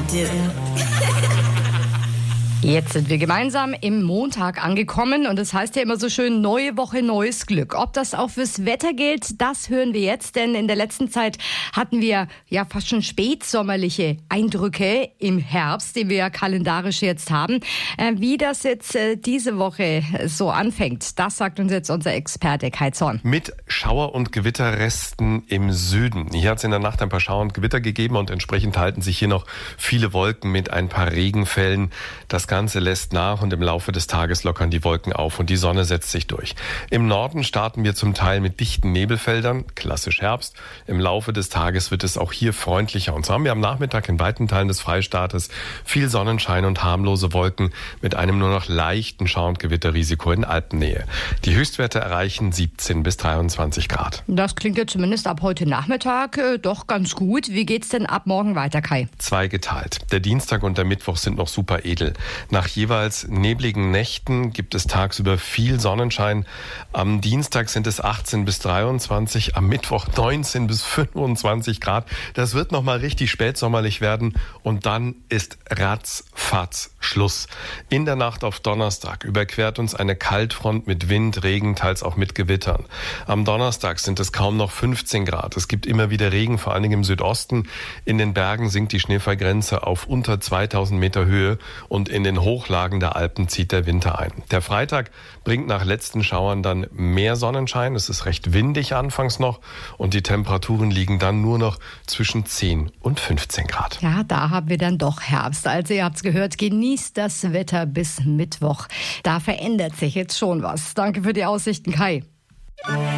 do. Jetzt sind wir gemeinsam im Montag angekommen und es heißt ja immer so schön, neue Woche, neues Glück. Ob das auch fürs Wetter gilt, das hören wir jetzt, denn in der letzten Zeit hatten wir ja fast schon spätsommerliche Eindrücke im Herbst, den wir ja kalendarisch jetzt haben. Wie das jetzt diese Woche so anfängt, das sagt uns jetzt unser Experte Kai Zorn. Mit Schauer- und Gewitterresten im Süden. Hier hat es in der Nacht ein paar Schauer und Gewitter gegeben und entsprechend halten sich hier noch viele Wolken mit ein paar Regenfällen. Das Ganze lässt nach und im Laufe des Tages lockern die Wolken auf und die Sonne setzt sich durch. Im Norden starten wir zum Teil mit dichten Nebelfeldern, klassisch Herbst. Im Laufe des Tages wird es auch hier freundlicher. Und so haben wir am Nachmittag in weiten Teilen des Freistaates viel Sonnenschein und harmlose Wolken mit einem nur noch leichten Schauer- und Gewitterrisiko in Alpennähe. Die Höchstwerte erreichen 17 bis 23 Grad. Das klingt ja zumindest ab heute Nachmittag doch ganz gut. Wie geht's denn ab morgen weiter, Kai? Zweigeteilt. Der Dienstag und der Mittwoch sind noch super edel. Nach jeweils nebligen Nächten gibt es tagsüber viel Sonnenschein. Am Dienstag sind es 18 bis 23, am Mittwoch 19 bis 25 Grad. Das wird nochmal richtig spätsommerlich werden und dann ist ratzfatz Schluss. In der Nacht auf Donnerstag überquert uns eine Kaltfront mit Wind, Regen, teils auch mit Gewittern. Am Donnerstag sind es kaum noch 15 Grad. Es gibt immer wieder Regen, vor allen Dingen im Südosten. In den Bergen sinkt die Schneefallgrenze auf unter 2000 Meter Höhe und in den Hochlagen der Alpen zieht der Winter ein. Der Freitag bringt nach letzten Schauern dann mehr Sonnenschein. Es ist recht windig anfangs noch und die Temperaturen liegen dann nur noch zwischen 10 und 15 Grad. Ja, da haben wir dann doch Herbst. Also ihr habt es gehört, genießt das Wetter bis Mittwoch. Da verändert sich jetzt schon was. Danke für die Aussichten, Kai.